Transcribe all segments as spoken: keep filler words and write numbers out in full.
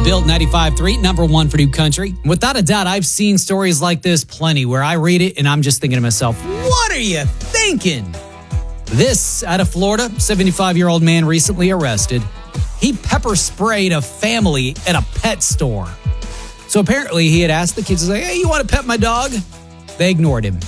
Built ninety-five point three, number one for New Country. Without a doubt, I've seen stories like this plenty where I read it and I'm just thinking to myself, what are you thinking? This out of Florida, seventy-five-year-old man recently arrested. He pepper sprayed a family at a pet store. So apparently he had asked the kids, like, hey, you want to pet my dog? They ignored him.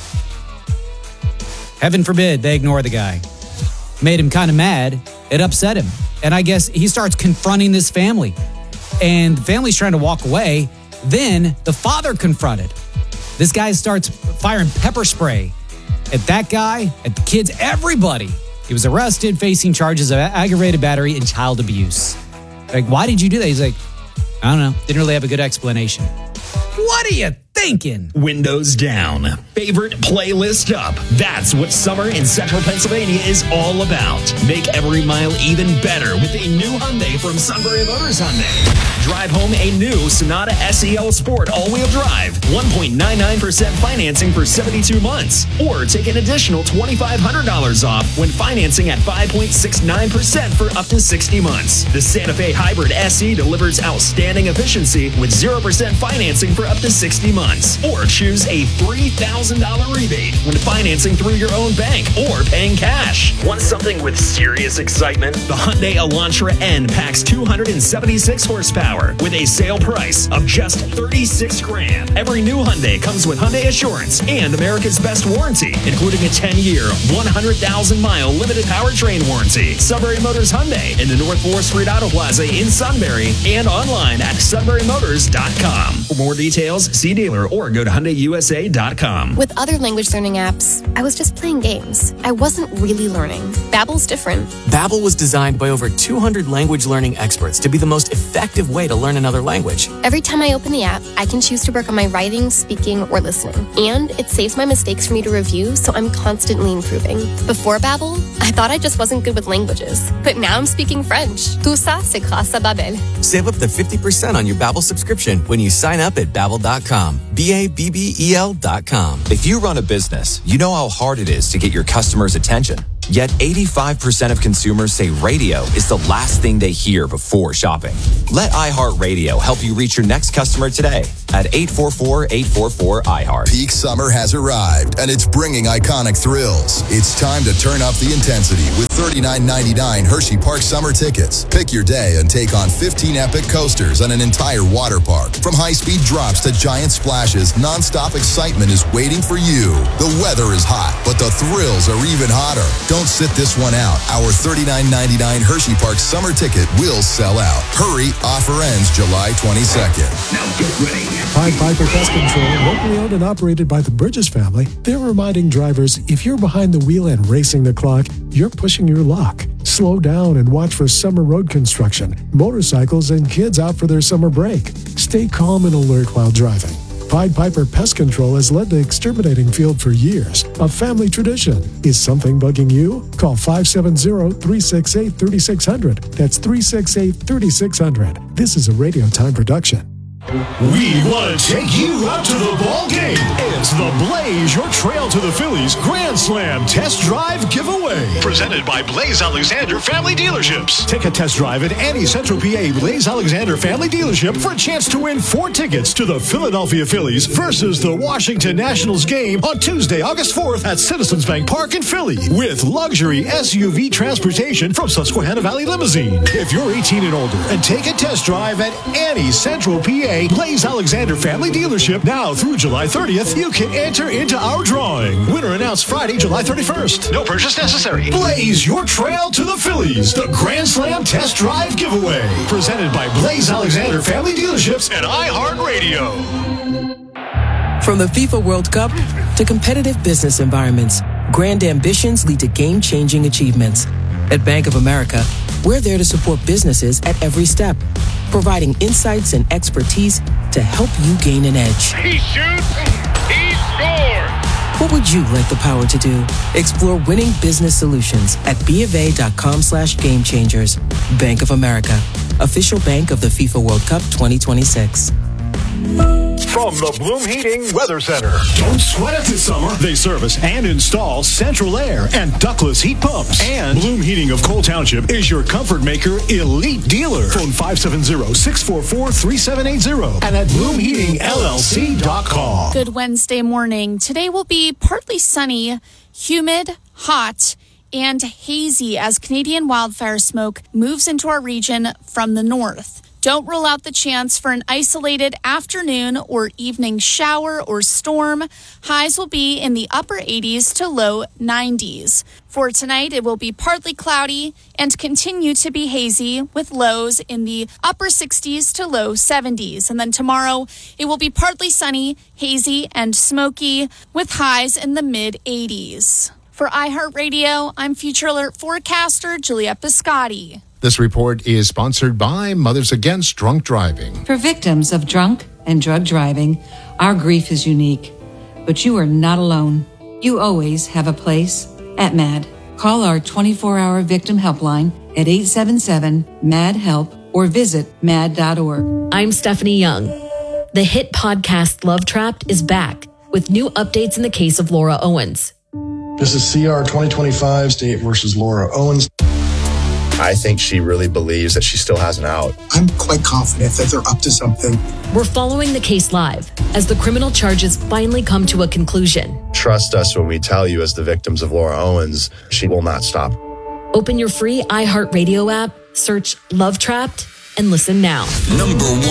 Heaven forbid they ignore the guy. Made him kind of mad. It upset him. And I guess he starts confronting this family. And the family's trying to walk away. Then the father confronted. This guy starts firing pepper spray at that guy, at the kids, everybody. He was arrested, facing charges of aggravated battery and child abuse. Like, why did you do that? He's like, I don't know. Didn't really have a good explanation. What are you thinking? Windows down. Favorite playlist up. That's what summer in Central Pennsylvania is all about. Make every mile even better with a new Hyundai from Sunbury Motors Hyundai. Drive home a new Sonata S E L Sport all-wheel drive. one point nine nine percent financing for seventy-two months. Or take an additional two thousand five hundred dollars off when financing at five point six nine percent for up to sixty months. The Santa Fe Hybrid S E delivers outstanding efficiency with zero percent financing for up to sixty months. Or choose a three thousand dollars rebate when financing through your own bank or paying cash. Want something with serious excitement? The Hyundai Elantra N packs two hundred seventy-six horsepower with a sale price of just thirty-six grand. Every new Hyundai comes with Hyundai Assurance and America's Best Warranty, including a ten-year, one hundred thousand mile limited powertrain warranty. Sunbury Motors Hyundai in the North fourth Street Auto Plaza in Sunbury and online at sunbury motors dot com. For more details, see dealer or go to hyundai u s a dot com. With other language learning apps, I was just playing games. I wasn't really learning. Babbel's different. Babbel was designed by over two hundred language learning experts to be the most effective way to learn another language. Every time I open the app, I can choose to work on my writing, speaking, or listening. And it saves my mistakes for me to review, so I'm constantly improving. Before Babbel, I thought I just wasn't good with languages. But now I'm speaking French. Tout ça, c'est grâce à Babbel. Save up to fifty percent on your Babbel subscription when you sign up at babbel dot com. B A B B E L dot com. If you run a business, you know how hard it is to get your customers' attention. Yet eighty-five percent of consumers say radio is the last thing they hear before shopping. Let iHeartRadio help you reach your next customer today at eight four four, eight four four, I heart. Peak summer has arrived, and it's bringing iconic thrills. It's time to turn up the intensity with thirty-nine ninety-nine Hershey Park summer tickets. Pick your day and take on fifteen epic coasters and an entire water park. From high-speed drops to giant splashes, nonstop excitement is waiting for you. The weather is hot, but the thrills are even hotter. Don't sit this one out. Our thirty-nine ninety-nine Hershey Park summer ticket will sell out. Hurry, offer ends July twenty-second. Now get ready. Pied Piper Pest Control, locally owned and operated by the Bridges family, they're reminding drivers, if you're behind the wheel and racing the clock, you're pushing your luck. Slow down and watch for summer road construction, motorcycles, and kids out for their summer break. Stay calm and alert while driving. Pied Piper Pest Control has led the exterminating field for years, a family tradition. Is something bugging you? Call five seven zero, three six eight, three six zero zero. That's three six eight, three six zero zero. This is a Radio Time production. We want to take you out to the ball game. It's the Blaze Your Trail to the Phillies Grand Slam Test Drive Giveaway. Presented by Blaze Alexander Family Dealerships. Take a test drive at any Central P A Blaze Alexander Family Dealership for a chance to win four tickets to the Philadelphia Phillies versus the Washington Nationals game on Tuesday, August fourth at Citizens Bank Park in Philly with luxury S U V transportation from Susquehanna Valley Limousine. If you're eighteen and older and take a test drive at any Central P A Blaze Alexander Family Dealership now through July thirtieth, you can enter into our drawing. Winner announced Friday, July thirty-first. No purchase necessary. Blaze your trail to the Phillies. The Grand Slam Test Drive Giveaway. Presented by Blaze Alexander Family Dealerships and iHeartRadio. From the FIFA World Cup to competitive business environments, grand ambitions lead to game-changing achievements. At Bank of America, we're there to support businesses at every step, providing insights and expertise to help you gain an edge. He shoots, he scores! What would you like the power to do? Explore winning business solutions at BofA.com slash game changers. Bank of America, official bank of the FIFA World Cup twenty twenty-six. From the Bloom Heating Weather Center. Don't sweat it this summer. They service and install central air and ductless heat pumps. And Bloom Heating of Cole Township is your comfort maker elite dealer. Phone five seven zero, six four four, three seven eight zero and at bloom heating l l c dot com. Good Wednesday morning. Today will be partly sunny, humid, hot, and hazy as Canadian wildfire smoke moves into our region from the north. Don't rule out the chance for an isolated afternoon or evening shower or storm. Highs will be in the upper eighties to low nineties. For tonight, it will be partly cloudy and continue to be hazy with lows in the upper sixties to low seventies. And then tomorrow, it will be partly sunny, hazy, and smoky with highs in the mid eighties. For iHeartRadio, I'm Future Alert forecaster Juliette Biscotti. This report is sponsored by Mothers Against Drunk Driving. For victims of drunk and drug driving, our grief is unique, but you are not alone. You always have a place at MAD. Call our twenty-four hour victim helpline at eight seven seven, M A D, HELP or visit mad dot org. I'm Stephanie Young. The hit podcast Love Trapped is back with new updates in the case of Laura Owens. This is C R twenty twenty-five, State versus Laura Owens. I think she really believes that she still has an out. I'm quite confident that they're up to something. We're following the case live as the criminal charges finally come to a conclusion. Trust us when we tell you, as the victims of Laura Owens, she will not stop. Open your free iHeartRadio app, search Love Trapped, and listen now. Number one.